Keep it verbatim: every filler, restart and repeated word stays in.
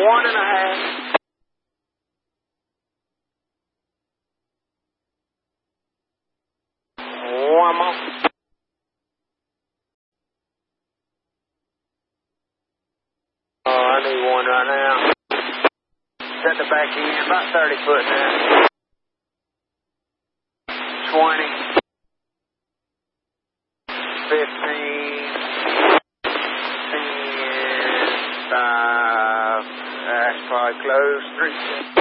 one and a half. One more. Oh, I need one right now. Set the back end, about thirty foot now. twenty. fifteen. ten. five. That's probably close. three.